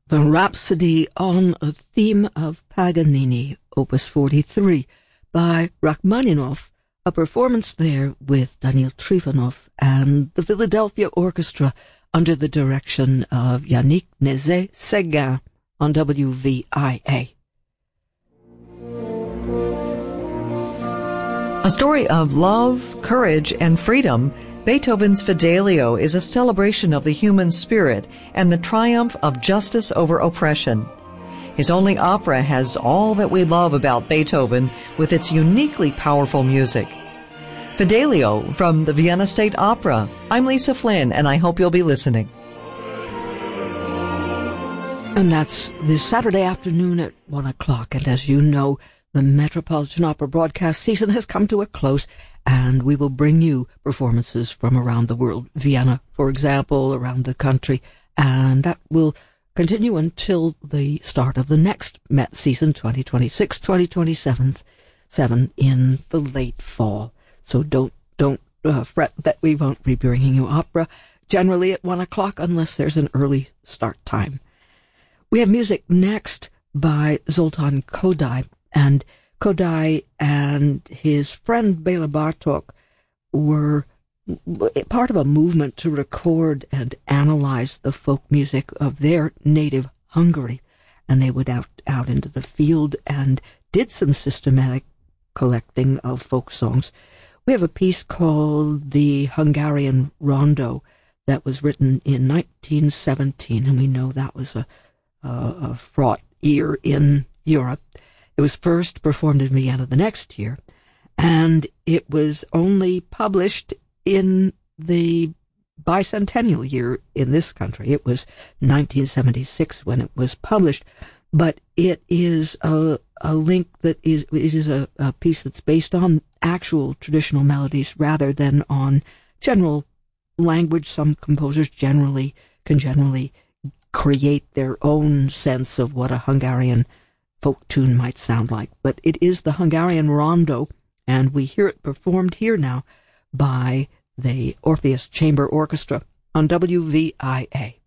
the Rhapsody on a Theme of Paganini, Opus 43, by Rachmaninoff, a performance there with Daniil Trifonov and the Philadelphia Orchestra under the direction of Yannick Nézet-Séguin on WVIA. A story of love, courage, and freedom, Beethoven's Fidelio is a celebration of the human spirit and the triumph of justice over oppression. His only opera has all that we love about Beethoven with its uniquely powerful music. Fidelio from the Vienna State Opera. I'm Lisa Flynn, and I hope you'll be listening. And that's this Saturday afternoon at 1 o'clock. And as you know, the Metropolitan Opera broadcast season has come to a close, and we will bring you performances from around the world. Vienna, for example, around the country, and that will continue until the start of the next Met season, 2026-2027, in the late fall. So don't fret that we won't be bringing you opera generally at 1 o'clock unless there's an early start time. We have music next by Zoltan Kodály, and Kodály and his friend Béla Bartók were part of a movement to record and analyze the folk music of their native Hungary, and they went out into the field and did some systematic collecting of folk songs. We have a piece called The Hungarian Rondo that was written in 1917, and we know that was a fraught year in Europe. It was first performed in Vienna the next year, and it was only published in the bicentennial year in this country. It was 1976 when it was published, but it is a link that is a piece that's based on actual traditional melodies rather than on general language. Some composers can generally create their own sense of what a Hungarian folk tune might sound like, but it is the Hungarian Rondo, and we hear it performed here now by the Orpheus Chamber Orchestra on WVIA.